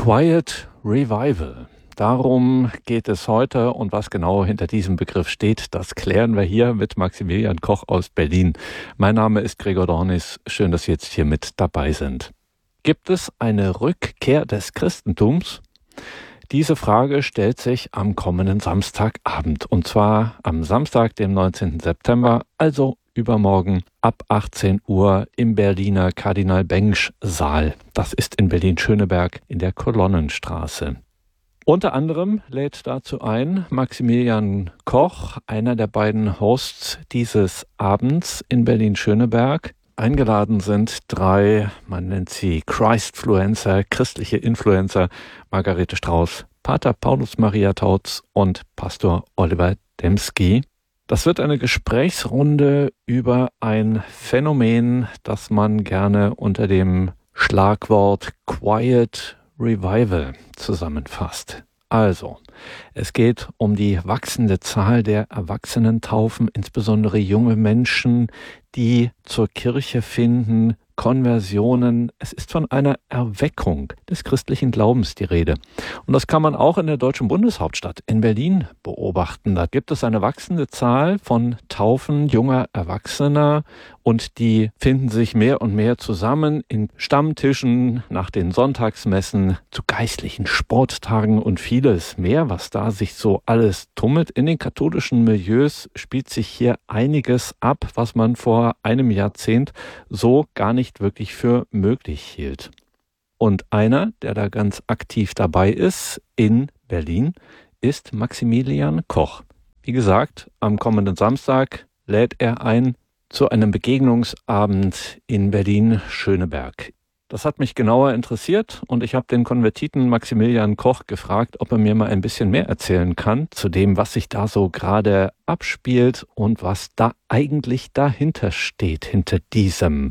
Quiet Revival. Darum geht es heute und was genau hinter diesem Begriff steht, das klären wir hier mit Maximilian Koch aus Berlin. Mein Name ist Gregor Dornis. Schön, dass Sie jetzt hier mit dabei sind. Gibt es eine Rückkehr des Christentums? Diese Frage stellt sich am kommenden Samstagabend. Und zwar am Samstag, dem 19. September, also übermorgen ab 18 Uhr im Berliner Kardinal-Bengsch-Saal. Das ist in Berlin-Schöneberg in der Kolonnenstraße. Unter anderem lädt dazu ein Maximilian Koch, einer der beiden Hosts dieses Abends in Berlin-Schöneberg. Eingeladen sind 3, man nennt sie Christfluencer, christliche Influencer, Margarete Strauß, Pater Paulus Maria Tautz und Pastor Oliver Dembski. Das wird eine Gesprächsrunde über ein Phänomen, das man gerne unter dem Schlagwort Quiet Revival zusammenfasst. Also, es geht um die wachsende Zahl der Erwachsenentaufen, insbesondere junge Menschen, die zur Kirche finden, Konversionen. Es ist von einer Erweckung des christlichen Glaubens die Rede. Und das kann man auch in der deutschen Bundeshauptstadt in Berlin beobachten. Da gibt es eine wachsende Zahl von Taufen junger Erwachsener und die finden sich mehr und mehr zusammen in Stammtischen, nach den Sonntagsmessen, zu geistlichen Sporttagen und vieles mehr, was da sich so alles tummelt. In den katholischen Milieus spielt sich hier einiges ab, was man vor einem Jahrzehnt so gar nicht wirklich für möglich hielt. Und einer, der da ganz aktiv dabei ist in Berlin, ist Maximilian Koch. Wie gesagt, am kommenden Samstag lädt er ein zu einem Begegnungsabend in Berlin-Schöneberg. Das hat mich genauer interessiert und ich habe den Konvertiten Maximilian Koch gefragt, ob er mir mal ein bisschen mehr erzählen kann zu dem, was sich da so gerade abspielt und was da eigentlich dahinter steht, hinter diesem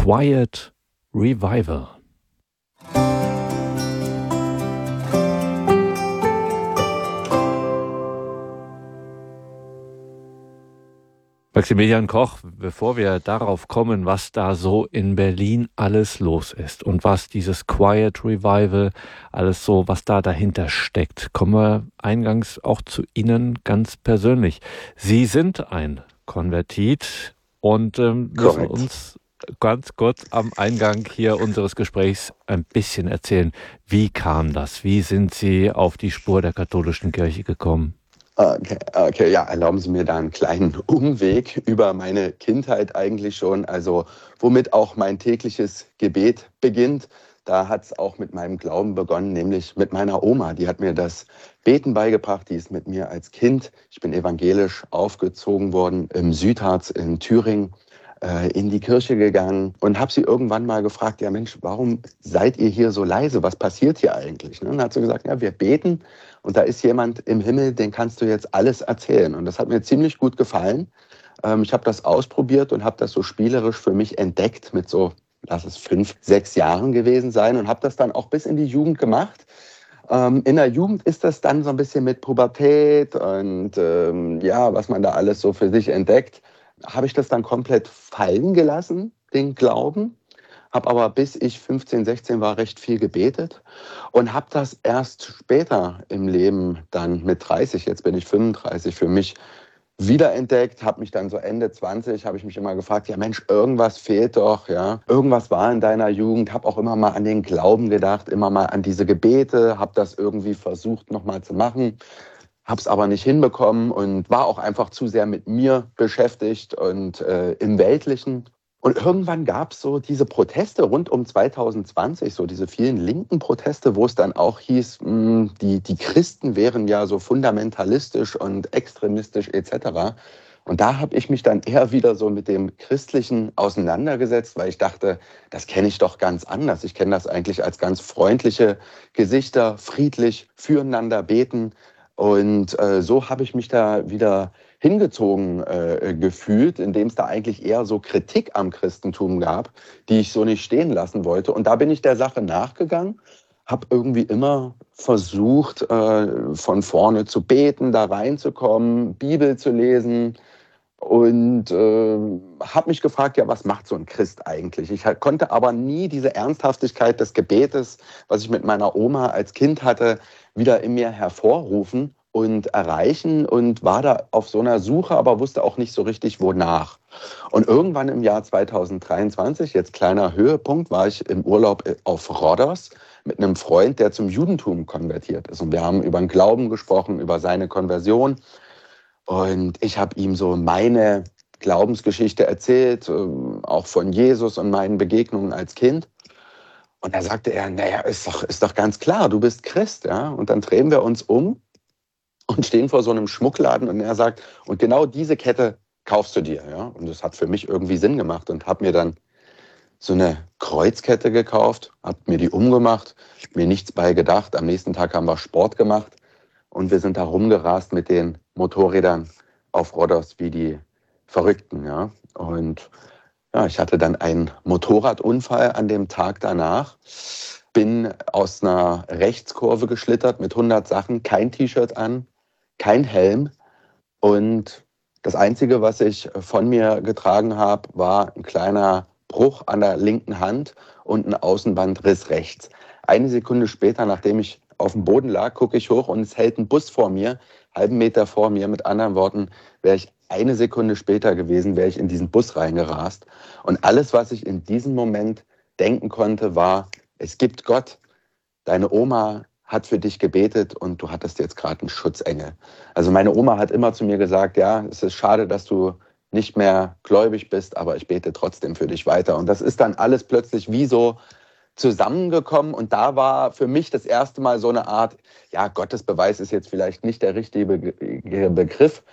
Quiet Revival. Maximilian Koch, bevor wir darauf kommen, was da so in Berlin alles los ist und was dieses Quiet Revival, alles so, was da dahinter steckt, kommen wir eingangs auch zu Ihnen ganz persönlich. Sie sind ein Konvertit und müssen uns ganz kurz am Eingang hier unseres Gesprächs ein bisschen erzählen, wie kam das? Wie sind Sie auf die Spur der katholischen Kirche gekommen? Okay, ja, erlauben Sie mir da einen kleinen Umweg über meine Kindheit eigentlich schon, also womit auch mein tägliches Gebet beginnt. Da hat es auch mit meinem Glauben begonnen, nämlich mit meiner Oma. Die hat mir das Beten beigebracht, die ist mit mir als Kind, ich bin evangelisch aufgezogen worden, im Südharz in Thüringen, in die Kirche gegangen und habe sie irgendwann mal gefragt, ja Mensch, warum seid ihr hier so leise? Was passiert hier eigentlich? Und dann hat sie gesagt, ja, wir beten und da ist jemand im Himmel, den kannst du jetzt alles erzählen. Und das hat mir ziemlich gut gefallen. Ich habe das ausprobiert und habe das so spielerisch für mich entdeckt mit so, lass es 5, 6 Jahren gewesen sein und habe das dann auch bis in die Jugend gemacht. In der Jugend ist das dann so ein bisschen mit Pubertät und ja, was man da alles so für sich entdeckt. Habe ich das dann komplett fallen gelassen, den Glauben, habe aber bis ich 15, 16 war recht viel gebetet und habe das erst später im Leben dann mit 30, jetzt bin ich 35, für mich wiederentdeckt, habe mich dann so Ende 20, habe ich mich immer gefragt, ja Mensch, irgendwas fehlt doch, ja, irgendwas war in deiner Jugend, habe auch immer mal an den Glauben gedacht, immer mal an diese Gebete, habe das irgendwie versucht nochmal zu machen. Habe es aber nicht hinbekommen und war auch einfach zu sehr mit mir beschäftigt und im Weltlichen. Und irgendwann gab es so diese Proteste rund um 2020, so diese vielen linken Proteste, wo es dann auch hieß, die Christen wären ja so fundamentalistisch und extremistisch etc. Und da habe ich mich dann eher wieder so mit dem Christlichen auseinandergesetzt, weil ich dachte, das kenne ich doch ganz anders. Ich kenne das eigentlich als ganz freundliche Gesichter, friedlich füreinander beten. Und so habe ich mich da wieder hingezogen gefühlt, indem es da eigentlich eher so Kritik am Christentum gab, die ich so nicht stehen lassen wollte. Und da bin ich der Sache nachgegangen, habe irgendwie immer versucht, von vorne zu beten, da reinzukommen, Bibel zu lesen, und habe mich gefragt, ja, was macht so ein Christ eigentlich? Ich konnte aber nie diese Ernsthaftigkeit des Gebetes, was ich mit meiner Oma als Kind hatte, wieder in mir hervorrufen und erreichen und war da auf so einer Suche, aber wusste auch nicht so richtig, wonach. Und irgendwann im Jahr 2023, jetzt kleiner Höhepunkt, war ich im Urlaub auf Rhodos mit einem Freund, der zum Judentum konvertiert ist. Und wir haben über den Glauben gesprochen, über seine Konversion. Und ich habe ihm so meine Glaubensgeschichte erzählt, auch von Jesus und meinen Begegnungen als Kind. Und da sagte er, naja, ist doch ganz klar, du bist Christ. Ja? Und dann drehen wir uns um und stehen vor so einem Schmuckladen und er sagt, und genau diese Kette kaufst du dir. Ja? Und das hat für mich irgendwie Sinn gemacht und habe mir dann so eine Kreuzkette gekauft, habe mir die umgemacht, mir nichts bei gedacht. Am nächsten Tag haben wir Sport gemacht und wir sind da rumgerast mit den Motorrädern auf Rhodos wie die Verrückten. Ja? Und ja, ich hatte dann einen Motorradunfall an dem Tag danach, bin aus einer Rechtskurve geschlittert mit 100 Sachen, kein T-Shirt an, kein Helm und das Einzige, was ich von mir getragen habe, war ein kleiner Bruch an der linken Hand und ein Außenbandriss rechts. Eine Sekunde später, nachdem ich auf dem Boden lag, gucke ich hoch und es hält ein Bus vor mir, halben Meter vor mir. Mit anderen Worten, wäre ich eine Sekunde später gewesen, wäre ich in diesen Bus reingerast. Und alles, was ich in diesem Moment denken konnte, war, es gibt Gott. Deine Oma hat für dich gebetet und du hattest jetzt gerade einen Schutzengel. Also meine Oma hat immer zu mir gesagt, ja, es ist schade, dass du nicht mehr gläubig bist, aber ich bete trotzdem für dich weiter. Und das ist dann alles plötzlich wie so zusammengekommen und da war für mich das erste Mal so eine Art, ja, Gottesbeweis ist jetzt vielleicht nicht der richtige Begriff,